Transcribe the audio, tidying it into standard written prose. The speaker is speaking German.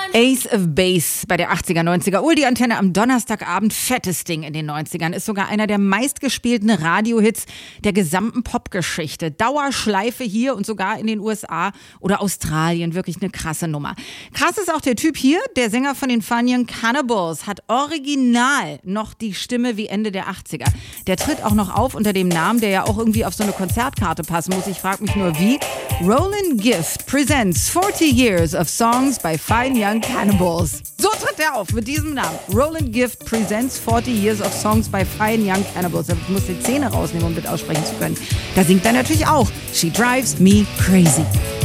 Ace of Base bei der 80er, 90er. Uldi-Antenne am Donnerstagabend, fettes Ding in den 90ern. Ist sogar einer der meistgespielten Radiohits der gesamten Popgeschichte. Dauerschleife hier und sogar in den USA oder Australien. Wirklich eine krasse Nummer. Krass ist auch der Typ hier, der Sänger von den Fun Young Cannibals, hat original noch die Stimme wie Ende der 80er. Der tritt auch noch auf unter dem Namen, der ja auch irgendwie auf so eine Konzertkarte passen muss. Ich frage mich nur wie. Roland Gift presents 40 Years of Songs by Fine Young Cannibals. So tritt er auf mit diesem Namen. Roland Gift presents 40 Years of Songs by Fine Young Cannibals. Ich muss die Zähne rausnehmen, um das aussprechen zu können. Da singt er natürlich auch She Drives Me Crazy.